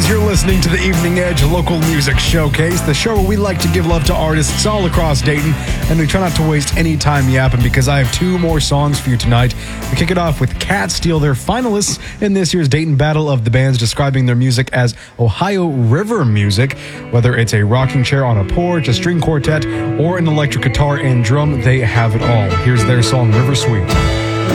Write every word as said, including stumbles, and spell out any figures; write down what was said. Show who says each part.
Speaker 1: You're listening to the Evening Edge Local Music Showcase, the show where we like to give love to artists all across Dayton, and we try not to waste any time yapping because I have two more songs for you tonight. We kick it off with Cat Steel. They're finalists in this year's Dayton Battle of the Bands, describing their music as Ohio River music. Whether it's a rocking chair on a porch, a string quartet, or an electric guitar and drum, they have it all. Here's their song, River Sweet.